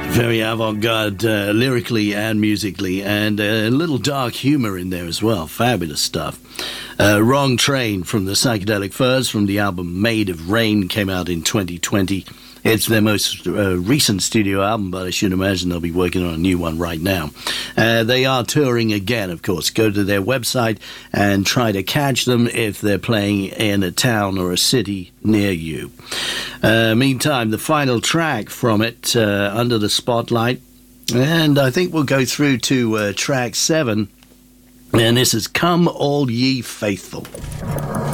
Very avant-garde lyrically and musically, and a little dark humor in there as well. Fabulous stuff. Wrong Train from the Psychedelic Furs from the album Made of Rain came out in 2020. It's their most recent studio album, but I should imagine they'll be working on a new one right now. They are touring again, of course. Go to their website and try to catch them if they're playing in a town or a city near you. Meantime, the final track from it, Under the Spotlight, and I think we'll go through to track 7, and this is Come All Ye Faithful.